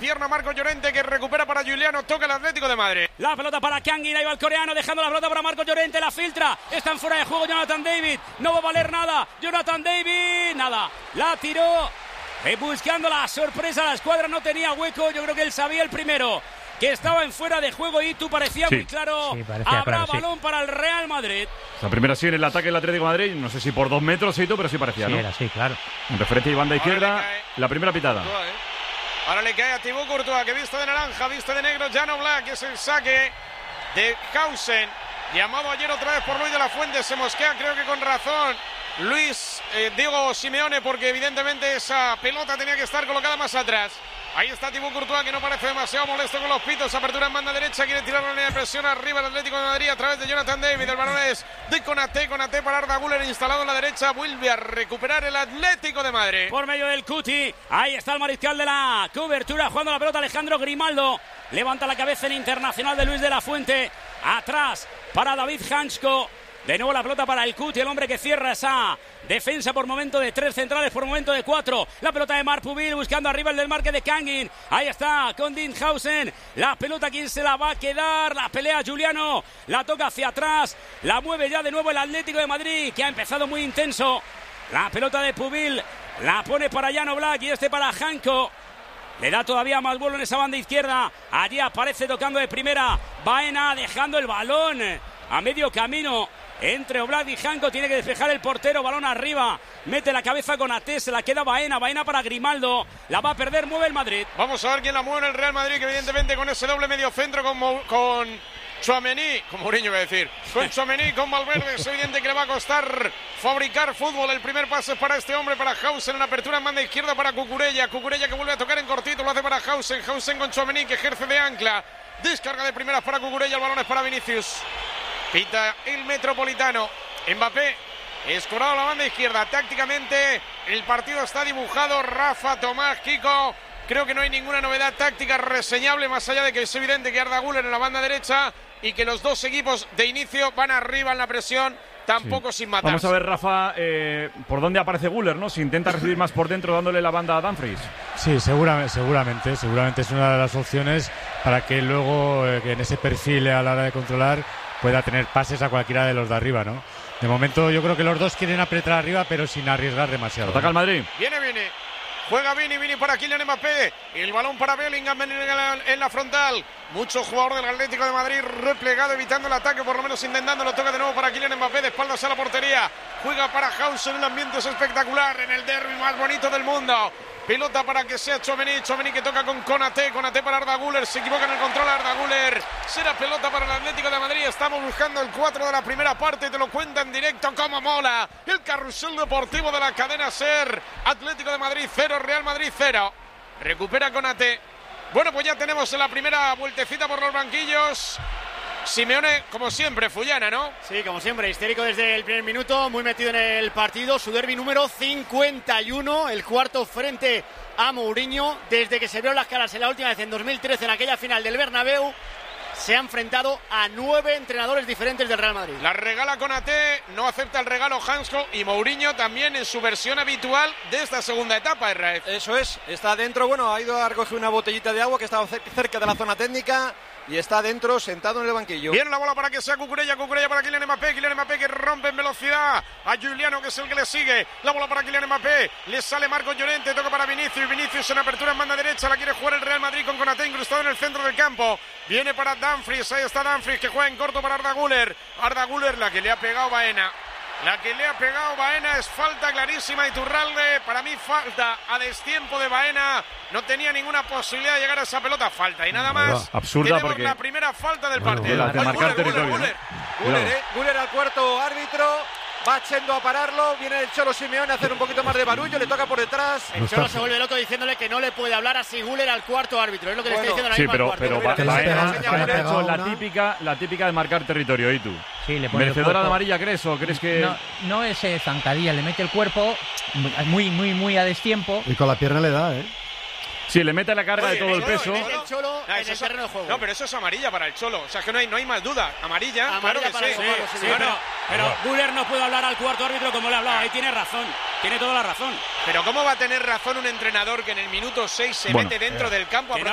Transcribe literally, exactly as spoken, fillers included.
pierna Marco Llorente, que recupera para Giuliano, toca el Atlético de Madrid. La pelota para Kangin, ahí va el coreano, dejando la pelota para Marco Llorente, la filtra, están fuera de juego Jonathan David, no va a valer nada, Jonathan David, nada, la tiró, eh, buscando la sorpresa, la escuadra no tenía hueco, yo creo que él sabía el primero, que estaba en fuera de juego y tú parecía sí. muy claro, sí, parecía habrá claro, balón sí. para el Real Madrid. La primera sí en el ataque del Atlético de Madrid, no sé si por dos metros, sí, pero sí parecía, sí, ¿no? Era, sí, claro. En referencia y banda izquierda, la primera pitada. Courtois, ¿eh? Ahora le cae a Thibaut Courtois, que viste de naranja, viste de negro, Jan Oblak, que es el saque de Hausen. Llamado ayer otra vez por Luis de la Fuente, se mosquea, creo que con razón, Luis, eh, Diego Simeone, porque evidentemente esa pelota tenía que estar colocada más atrás. Ahí está Thibaut Courtois, que no parece demasiado molesto con los pitos. Apertura en banda derecha, quiere tirar la línea de presión arriba el Atlético de Madrid a través de Jonathan David. El balón es de Konaté, Konaté para Arda Güler, instalado en la derecha. Vuelve a recuperar el Atlético de Madrid. Por medio del Cuti, ahí está el mariscal de la cobertura, jugando la pelota Alejandro Grimaldo. Levanta la cabeza el internacional de Luis de la Fuente. Atrás para David Hansko. De nuevo la pelota para el Cuti, el hombre que cierra esa defensa por momento de tres centrales, por momento de cuatro. La pelota de Marc Pubil buscando arriba el del marque de Kangin. Ahí está con Dinhausen. La pelota, ¿quién se la va a quedar? La pelea Giuliano. La toca hacia atrás. La mueve ya de nuevo el Atlético de Madrid, que ha empezado muy intenso. La pelota de Pubil. La pone para Jan Oblak y este para Hanko. Le da todavía más vuelo en esa banda izquierda. Allí aparece tocando de primera Baena, dejando el balón a medio camino entre Oblak y Hanko. Tiene que despejar el portero, balón arriba, mete la cabeza con Até, se la queda Baena, Baena para Grimaldo, la va a perder, mueve el Madrid. Vamos a ver quién la mueve en el Real Madrid, que evidentemente con ese doble medio centro con, Mo, con Tchouaméni, con Mourinho voy a decir, con Tchouaméni, con Valverde, es evidente que le va a costar fabricar fútbol. El primer pase es para este hombre, para Hausen, en apertura en banda izquierda para Cucurella, Cucurella que vuelve a tocar en cortito, lo hace para Hausen, Hausen con Tchouaméni que ejerce de ancla, descarga de primeras para Cucurella, el balón es para Vinicius. Pita el Metropolitano. Mbappé escorado a la banda izquierda. Tácticamente el partido está dibujado. Rafa, Tomás, Kiko. Creo que no hay ninguna novedad táctica reseñable, más allá de que es evidente que Arda Güler en la banda derecha y que los dos equipos de inicio van arriba en la presión, tampoco sí. sin matar. Vamos a ver, Rafa, eh, por dónde aparece Güler, ¿no? Si intenta recibir más por dentro dándole la banda a Dumfries. Sí, seguramente, seguramente, seguramente es una de las opciones para que luego eh, que en ese perfil a la hora de controlar pueda tener pases a cualquiera de los de arriba, ¿no? De momento yo creo que los dos quieren apretar arriba, pero sin arriesgar demasiado. Ataca el Madrid. Viene, viene. Juega Vini, Vini para Kylian Mbappé. El balón para Bellingham en la, en la frontal. Mucho jugador del Atlético de Madrid replegado, evitando el ataque, por lo menos intentando. Lo toca de nuevo para Kylian Mbappé, de espaldas a la portería. Juega para Hausen, el ambiente es espectacular en el derbi más bonito del mundo. Pilota para que sea Tchouaméni, Tchouaméni que toca con Konaté, Konaté para Arda Güler, se equivoca en el control Arda Güler, será pelota para el Atlético de Madrid. Estamos buscando el cuatro de la primera parte, te lo cuenta en directo como mola, el carrusel deportivo de la cadena SER. Atlético de Madrid cero, Real Madrid cero, recupera Konaté. Bueno, pues ya tenemos la primera vueltecita por los banquillos. Simeone, como siempre, Fullana, ¿no? Sí, como siempre, histérico desde el primer minuto, muy metido en el partido, su derbi número cincuenta y uno, el cuarto frente a Mourinho, desde que se vieron las caras en la última vez en dos mil trece en aquella final del Bernabéu, se ha enfrentado a nueve entrenadores diferentes del Real Madrid. La regala Konaté, no acepta el regalo Hansko y Mourinho también en su versión habitual de esta segunda etapa, Israel. Eso es, está dentro, bueno, ha ido a recoger una botellita de agua que estaba cerca de la zona técnica y está dentro, sentado en el banquillo. Viene la bola para que sea Cucurella, Cucurella para Kylian Mbappé, Kylian Mbappé que rompe en velocidad a Giuliano, que es el que le sigue. La bola para Kylian Mbappé, le sale Marco Llorente, toca para Vinicius, Vinicius en apertura en banda derecha, la quiere jugar el Real Madrid con Konaté incrustado en el centro del campo. Viene para Dumfries, ahí está Dumfries que juega en corto para Arda Güler. Arda Güler, la que le ha pegado Baena. La que le ha pegado Baena es falta clarísima. Iturralde, para mí falta a destiempo de Baena. No tenía ninguna posibilidad de llegar a esa pelota. Falta y nada más. Absurda. Tenemos porque la primera falta del bueno, partido. de marcar territorio. Güler, Güler, eh, Güler al cuarto árbitro. Va Chendo a pararlo, viene el Cholo Simeone a hacer un poquito más de barullo, le toca por detrás. El Cholo se vuelve loco diciéndole que no le puede hablar así Güler al cuarto árbitro, es lo que bueno, le está diciendo ahora sí, mismo pero, al cuarto. pero va, ha hecho la típica, la típica de marcar territorio, ¿y tú? Sí, le pone ¿Merecedora de amarilla crees o crees que...? No, no es eh, zancadilla, le mete el cuerpo muy, muy, muy a destiempo. Y con la pierna le da, ¿eh? Sí, le mete la carga Oye, de todo el, el peso. El Cholo no, en el terreno de juego. No, pero eso es amarilla para el Cholo. O sea, que no hay, no hay más duda. Amarilla, amarilla claro que sí. sí. Sí, sí, pero, pero Güler no puede hablar al cuarto árbitro como le ha hablado. Ahí tiene razón. Tiene toda la razón. Pero ¿cómo va a tener razón un entrenador que en el minuto seis se bueno, mete dentro eh. del campo a